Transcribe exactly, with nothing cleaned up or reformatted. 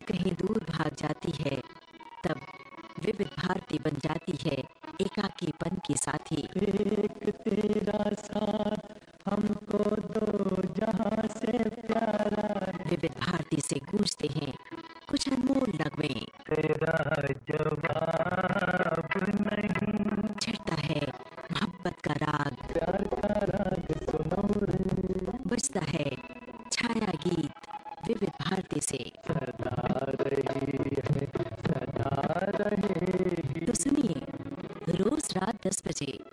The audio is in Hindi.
कहीं दूर भाग जाती है, तब विविध भारती बन जाती है एकाकीपन की साथी। एक तेरा साथ हमको दो जहां से प्यारा है। विविध भारती से गूंजते हैं कुछ अनमोल नगमे। तेरा जवाब नहीं, चढ़ता है मोहब्बत का राग, प्यार का राग सुनो रे। बजता है छाया गीत विविध भारती से। सदा रही है, सदा रहेगी। तो सुनिए रोज रात दस बजे